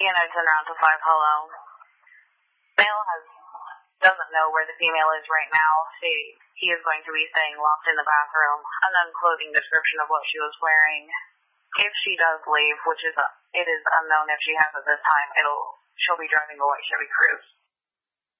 turn around to Five Hello. Male doesn't know where the female is right now. He is going to be staying locked in the bathroom. An unclothing description of what she was wearing. If she does leave, which it is unknown if she has at this time, she'll be driving a white Chevy Cruze.